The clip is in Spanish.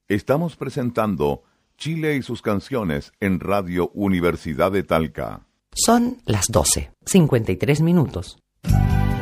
Estamos presentando Chile y sus canciones en Radio Universidad de Talca. Son las 12:53.